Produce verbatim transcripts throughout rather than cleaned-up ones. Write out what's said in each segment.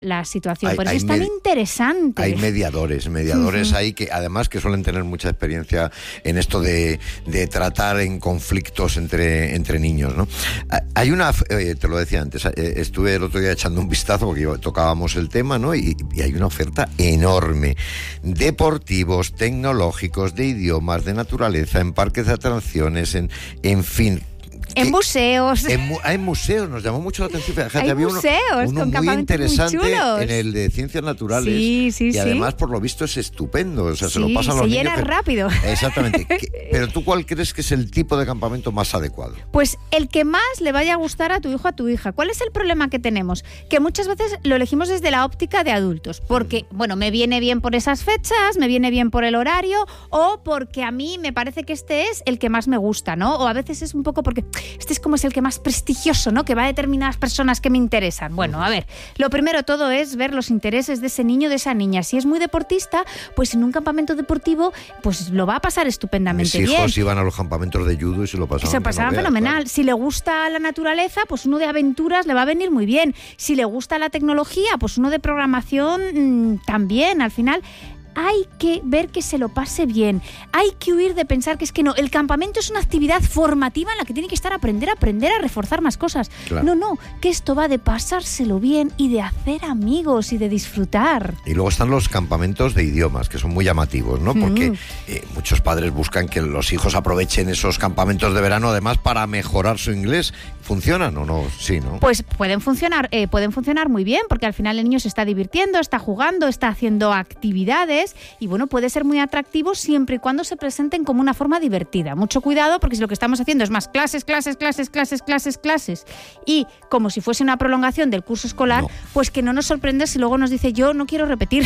la situación. Hay, Por eso hay es tan med- interesante. Hay mediadores, mediadores Uh-huh. ahí que además que suelen tener mucha experiencia en esto de, de tratar en conflictos entre, entre niños, ¿no? Hay una, eh, te lo decía antes, eh, estuve el otro día echando un vistazo porque tocábamos el tema, ¿no? Y, y hay una oferta enorme. Deportivos, tecnológicos, de idiomas, de naturaleza, en parques de atracciones, en, en fin. En museos. En, mu- hay museos, nos llamó mucho la atención. Fíjate, Hay había museos uno, uno con muy campamentos muy interesante chulos. en el de Ciencias Naturales. Sí, sí, y sí. además, por lo visto, es estupendo. O sea, Sí, se lo pasan se los llena niños. que- rápido. Exactamente. ¿Qué- Pero tú, ¿cuál crees que es el tipo de campamento más adecuado? Pues el que más le vaya a gustar a tu hijo o a tu hija. ¿Cuál es el problema que tenemos? Que muchas veces lo elegimos desde la óptica de adultos. Porque, bueno, me viene bien por esas fechas, me viene bien por el horario, o porque a mí me parece que este es el que más me gusta, ¿no? O a veces es un poco porque este es como es el que más prestigioso, ¿no? Que va a determinadas personas que me interesan. Bueno, a ver, lo primero todo es ver los intereses de ese niño, de esa niña. Si es muy deportista, pues en un campamento deportivo, pues lo va a pasar estupendamente Mis bien. hijos iban a los campamentos de judo y se lo pasaban. Se que pasaba no veas, fenomenal. claro. Si le gusta la naturaleza, pues uno de aventuras le va a venir muy bien. Si le gusta la tecnología, pues uno de programación mmm, también. Al final hay que ver que se lo pase bien. Hay que huir de pensar que es que no. El campamento es una actividad formativa en la que tiene que estar a aprender, a aprender, a reforzar más cosas. Claro. No, no, que esto va de pasárselo bien y de hacer amigos y de disfrutar. Y luego están los campamentos de idiomas, que son muy llamativos, ¿no? Porque Mm. eh, muchos padres buscan que los hijos aprovechen esos campamentos de verano, además, para mejorar su inglés. ¿Funcionan o no? Sí, ¿no? Pues pueden funcionar, eh, pueden funcionar muy bien, porque al final el niño se está divirtiendo, está jugando, está haciendo actividades y bueno, puede ser muy atractivo siempre y cuando se presenten como una forma divertida. Mucho cuidado, porque si lo que estamos haciendo es más clases, clases, clases, clases, clases, clases y como si fuese una prolongación del curso escolar, No. pues que no nos sorprenda si luego nos dice yo no quiero repetir.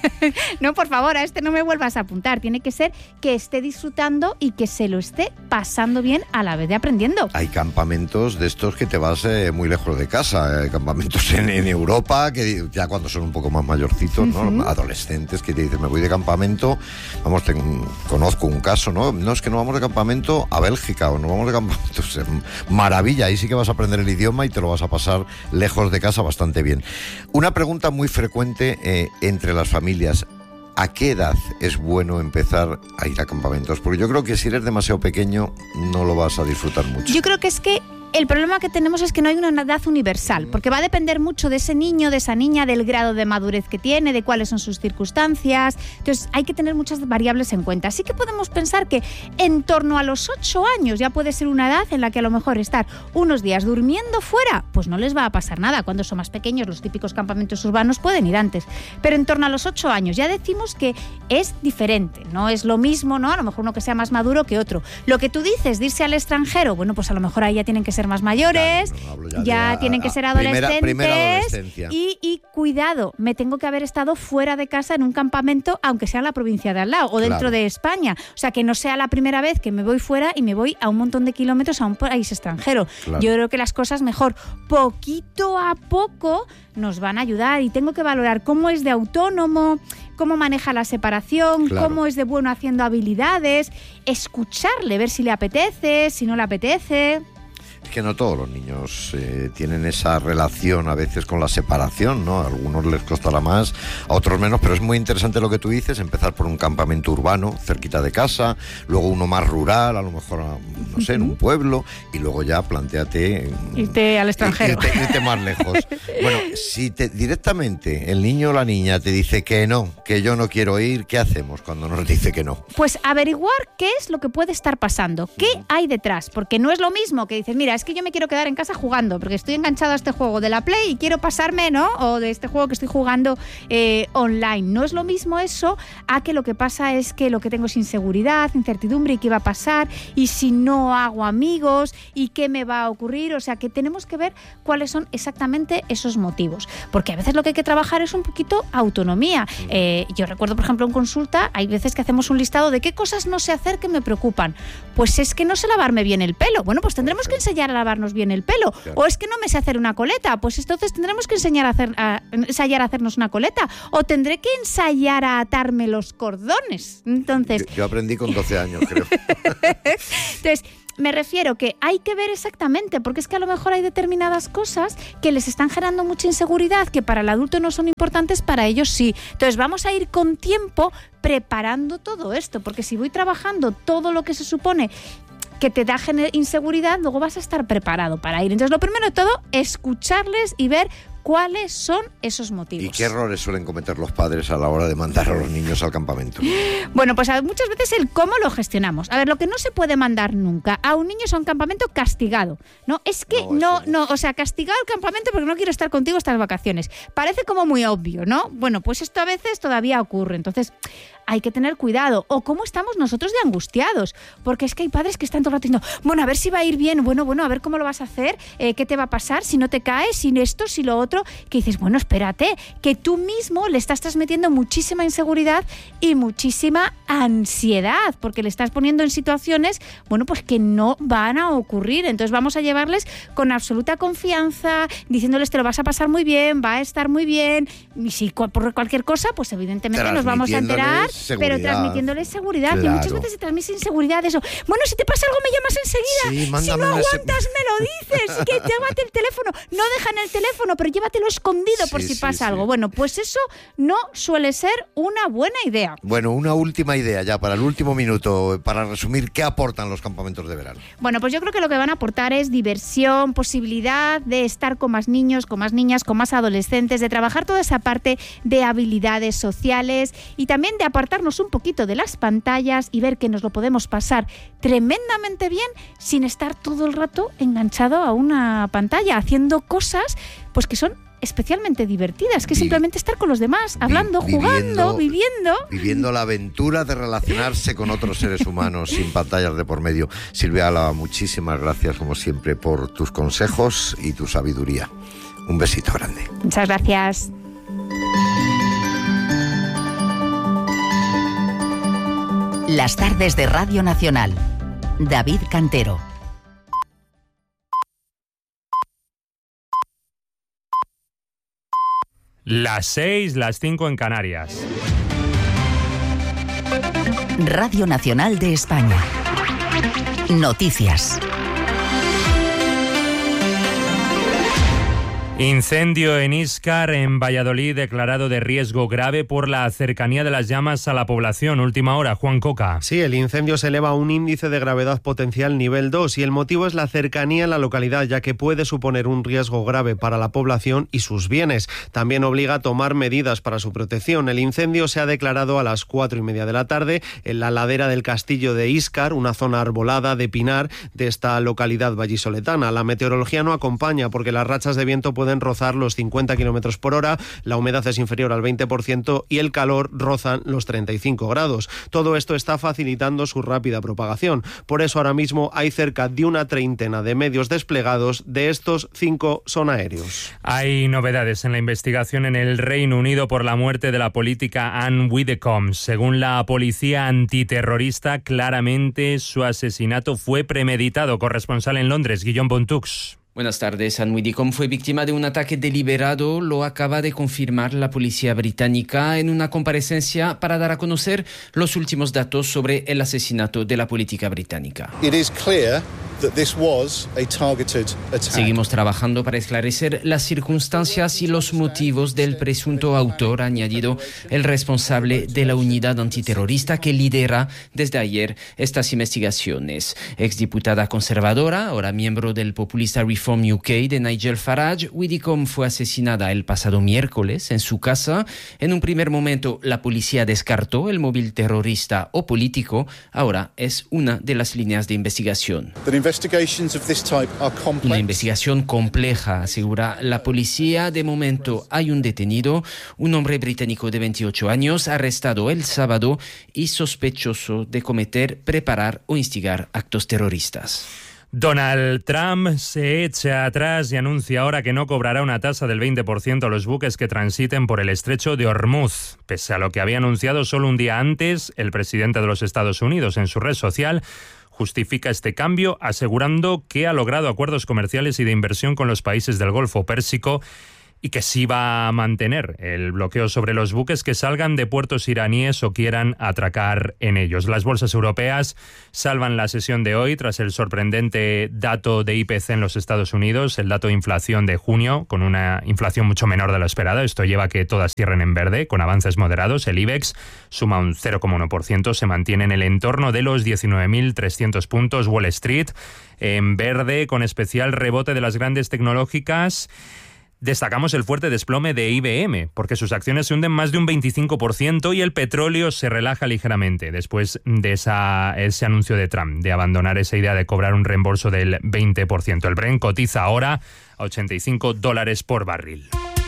No, por favor, a este no me vuelvas a apuntar. Tiene que ser que esté disfrutando y que se lo esté pasando bien a la vez de aprendiendo. Hay campamentos de estos que te vas eh, muy lejos de casa, hay campamentos en, en Europa, que ya cuando son un poco más mayorcitos, ¿no? Uh-huh. Adolescentes, que te dicen, me voy de campamento, vamos, tengo, conozco un caso, ¿no? No, es que nos vamos de campamento a Bélgica o nos vamos de campamento, o sea, maravilla, ahí sí que vas a aprender el idioma y te lo vas a pasar lejos de casa bastante bien. Una pregunta muy frecuente eh, entre las familias: ¿a qué edad es bueno empezar a ir a campamentos? Porque yo creo que si eres demasiado pequeño no lo vas a disfrutar mucho. Yo creo que es que el problema que tenemos es que no hay una edad universal, porque va a depender mucho de ese niño, de esa niña, del grado de madurez que tiene, de cuáles son sus circunstancias. Entonces hay que tener muchas variables en cuenta. Así que podemos pensar que en torno a los ocho años ya puede ser una edad en la que a lo mejor estar unos días durmiendo fuera, pues no les va a pasar nada. Cuando son más pequeños, los típicos campamentos urbanos pueden ir antes. Pero en torno a los ocho años ya decimos que es diferente, no es lo mismo, ¿no? A lo mejor uno que sea más maduro que otro. Lo que tú dices de irse al extranjero, bueno, pues a lo mejor ahí ya tienen que ser más mayores, Claro, no hablo ya, ya de a- tienen que a- ser primera- adolescentes primera adolescencia. y, y cuidado, me tengo que haber estado fuera de casa en un campamento, aunque sea en la provincia de al lado o dentro Claro. de España. O sea, que no sea la primera vez que me voy fuera y me voy a un montón de kilómetros a un país extranjero. Claro. Yo creo que las cosas mejor, poquito a poco, nos van a ayudar y tengo que valorar cómo es de autónomo, cómo maneja la separación, Claro. cómo es de bueno haciendo habilidades, escucharle, ver si le apetece, si no le apetece. Es que no todos los niños eh, tienen esa relación a veces con la separación, ¿no? A algunos les costará más, a otros menos, pero es muy interesante lo que tú dices, empezar por un campamento urbano, cerquita de casa, luego uno más rural, a lo mejor, no sé, en un pueblo, y luego ya plantéate... Irte al extranjero. Irte, irte más lejos. Bueno, si te, directamente el niño o la niña te dice que no, que yo no quiero ir, ¿qué hacemos cuando nos dice que no? Pues averiguar qué es lo que puede estar pasando, qué hay detrás, porque no es lo mismo que dices, mira, es que yo me quiero quedar en casa jugando, porque estoy enganchado a este juego de la Play y quiero pasarme, ¿no? O de este juego que estoy jugando eh, online. No es lo mismo eso a que lo que pasa es que lo que tengo es inseguridad, incertidumbre y qué va a pasar, y si no hago amigos, y qué me va a ocurrir. O sea, que tenemos que ver cuáles son exactamente esos motivos, porque a veces lo que hay que trabajar es un poquito autonomía. Eh, yo recuerdo, por ejemplo, en consulta, hay veces que hacemos un listado de qué cosas no sé hacer que me preocupan. Pues es que no sé lavarme bien el pelo. Bueno, pues tendremos que enseñar a lavarnos bien el pelo. Claro. O es que no me sé hacer una coleta. Pues entonces tendremos que enseñar a hacer, a, ensayar a hacernos una coleta. O tendré que ensayar a atarme los cordones. Entonces, Yo, yo aprendí con doce años, creo. entonces me refiero que hay que ver exactamente, porque es que a lo mejor hay determinadas cosas que les están generando mucha inseguridad, que para el adulto no son importantes, para ellos sí. Entonces vamos a ir con tiempo preparando todo esto, porque si voy trabajando todo lo que se supone que te da inseguridad, luego vas a estar preparado para ir. Entonces, lo primero de todo, escucharles y ver cuáles son esos motivos. ¿Y qué errores suelen cometer los padres a la hora de mandar a los niños al campamento? Bueno, pues muchas veces el cómo lo gestionamos. A ver, lo que no se puede mandar nunca a un niño es a un campamento castigado. No, es que no, no, no, o sea, castigado al campamento porque no quiero estar contigo estas vacaciones. Parece como muy obvio, ¿no? Bueno, pues esto a veces todavía ocurre. Entonces, hay que tener cuidado. O cómo estamos nosotros de angustiados. Porque es que hay padres que están todo el rato diciendo, bueno, a ver si va a ir bien, bueno, bueno, a ver cómo lo vas a hacer, eh, qué te va a pasar, si no te caes, sin esto, si lo otro, que dices, bueno, espérate, que tú mismo le estás transmitiendo muchísima inseguridad y muchísima ansiedad, porque le estás poniendo en situaciones, bueno, pues que no van a ocurrir. Entonces vamos a llevarles con absoluta confianza, diciéndoles te lo vas a pasar muy bien, va a estar muy bien, y si por cualquier cosa, pues evidentemente nos vamos a enterar, seguridad. Pero transmitiéndoles seguridad, claro. Y muchas veces se transmite inseguridad, eso, bueno, si te pasa algo me llamas enseguida, sí, si no aguantas ese... me lo dices, que llévate el teléfono, no dejan el teléfono, pero llévatelo escondido sí, por si sí, pasa sí. algo. Bueno, pues eso no suele ser una buena idea. Bueno, una última idea ya para el último minuto, para resumir, ¿qué aportan los campamentos de verano? Bueno, pues yo creo que lo que van a aportar es diversión, posibilidad de estar con más niños, con más niñas, con más adolescentes, de trabajar toda esa parte de habilidades sociales y también de apartarnos un poquito de las pantallas y ver que nos lo podemos pasar tremendamente bien sin estar todo el rato enganchado a una pantalla, haciendo cosas pues que son especialmente divertidas, que simplemente estar con los demás, hablando, vi, viviendo, jugando, viviendo. Viviendo la aventura de relacionarse con otros seres humanos sin pantallas de por medio. Silvia Álava, muchísimas gracias como siempre por tus consejos y tu sabiduría. Un besito grande. Muchas gracias. Las tardes de Radio Nacional. David Cantero. Las seis, las cinco en Canarias. Radio Nacional de España. Noticias. Incendio en Íscar, en Valladolid, declarado de riesgo grave por la cercanía de las llamas a la población. Última hora, Juan Coca. Sí, el incendio se eleva a un índice de gravedad potencial nivel dos y el motivo es la cercanía en la localidad, ya que puede suponer un riesgo grave para la población y sus bienes. También obliga a tomar medidas para su protección. El incendio se ha declarado a las cuatro y media de la tarde en la ladera del castillo de Íscar, una zona arbolada de pinar de esta localidad vallisoletana. La meteorología no acompaña porque las rachas de viento pueden pueden rozar los cincuenta kilómetros por hora, la humedad es inferior al veinte por ciento y el calor rozan los treinta y cinco grados. Todo esto está facilitando su rápida propagación. Por eso ahora mismo hay cerca de una treintena de medios desplegados, de estos cinco son aéreos. Hay novedades en la investigación en el Reino Unido por la muerte de la política Anne Widdecombe. Según la policía antiterrorista, claramente su asesinato fue premeditado. Corresponsal en Londres, Guillaume Bontux. Buenas tardes. Anne Widdecombe fue víctima de un ataque deliberado, lo acaba de confirmar la policía británica en una comparecencia para dar a conocer los últimos datos sobre el asesinato de la política británica. It is clear that this was a targeted attack. Seguimos trabajando para esclarecer las circunstancias y los motivos del presunto autor, ha añadido el responsable de la unidad antiterrorista que lidera desde ayer estas investigaciones. Exdiputada conservadora, ahora miembro del populista Reform U K de Nigel Farage, Widdecombe fue asesinada el pasado miércoles en su casa. En un primer momento la policía descartó el móvil terrorista o político, ahora es una de las líneas de investigación. Una investigación compleja, asegura la policía. De momento hay un detenido, un hombre británico de veintiocho años, arrestado el sábado y sospechoso de cometer, preparar o instigar actos terroristas. Donald Trump se echa atrás y anuncia ahora que no cobrará una tasa del veinte por ciento a los buques que transiten por el estrecho de Hormuz, pese a lo que había anunciado solo un día antes el presidente de los Estados Unidos. En su red social justifica este cambio asegurando que ha logrado acuerdos comerciales y de inversión con los países del Golfo Pérsico y que sí va a mantener el bloqueo sobre los buques que salgan de puertos iraníes o quieran atracar en ellos. Las bolsas europeas salvan la sesión de hoy tras el sorprendente dato de I P C en los Estados Unidos, el dato de inflación de junio, con una inflación mucho menor de lo esperado. Esto lleva a que todas cierren en verde, con avances moderados. El IBEX suma un cero coma uno por ciento, se mantiene en el entorno de los diecinueve mil trescientos puntos. Wall Street en verde, con especial rebote de las grandes tecnológicas. Destacamos el fuerte desplome de I B M, porque sus acciones se hunden más de un veinticinco por ciento y el petróleo se relaja ligeramente después de esa, ese anuncio de Trump de abandonar esa idea de cobrar un reembolso del veinte por ciento. El Brent cotiza ahora a ochenta y cinco dólares por barril.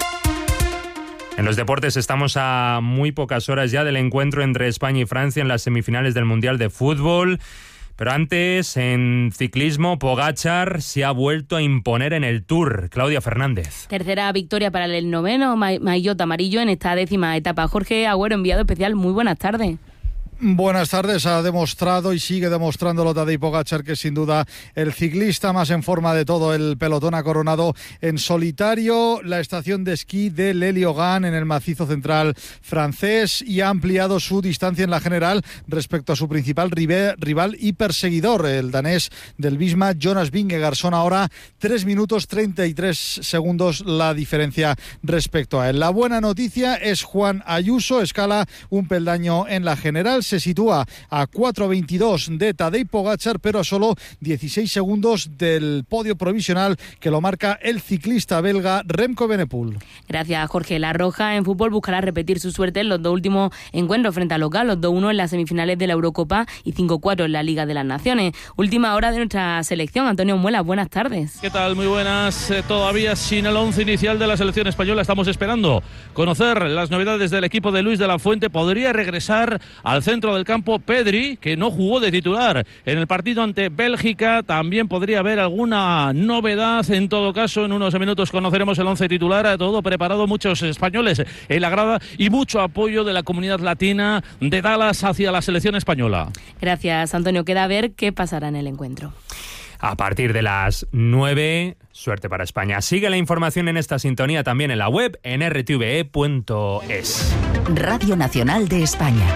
En los deportes estamos a muy pocas horas ya del encuentro entre España y Francia en las semifinales del Mundial de Fútbol. Pero antes, en ciclismo, Pogačar se ha vuelto a imponer en el Tour. Claudia Fernández. Tercera victoria para el noveno maillot amarillo en esta décima etapa. Jorge Agüero, enviado especial, muy buenas tardes. Buenas tardes. Ha demostrado y sigue demostrándolo Tadej Pogačar, que es sin duda el ciclista más en forma de todo el pelotón. Ha coronado en solitario la estación de esquí de l'Héliogán en el macizo central francés y ha ampliado su distancia en la general respecto a su principal rival y perseguidor, el danés del Visma, Jonas Vingegaard. Son ahora tres minutos treinta y tres segundos la diferencia respecto a él. La buena noticia es Juan Ayuso, escala un peldaño en la general. Se sitúa a cuatro veintidós de Tadej Pogačar, pero a solo dieciséis segundos del podio provisional que lo marca el ciclista belga Remco Evenepoel. Gracias, Jorge. La Roja en fútbol buscará repetir su suerte en los dos últimos encuentros frente a local, los dos uno en las semifinales de la Eurocopa y cinco cuatro en la Liga de las Naciones. Última hora de nuestra selección. Antonio Muela, buenas tardes. ¿Qué tal? Muy buenas. Eh, todavía sin el once inicial de la selección española. Estamos esperando conocer las novedades del equipo de Luis de la Fuente. Podría regresar al centro del campo Pedri, que no jugó de titular en el partido ante Bélgica. También podría haber alguna novedad. En todo caso, en unos minutos conoceremos el once titular. Todo preparado, muchos españoles en la grada y mucho apoyo de la comunidad latina de Dallas hacia la selección española. Gracias, Antonio. Queda a ver qué pasará en el encuentro. A partir de las nueve, suerte para España. Sigue la información en esta sintonía también en la web en r t v e punto es. Radio Nacional de España.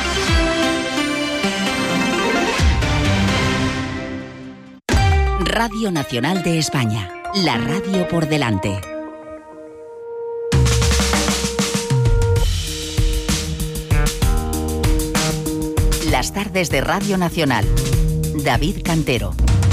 Radio Nacional de España, la radio por delante. Las tardes de Radio Nacional. David Cantero.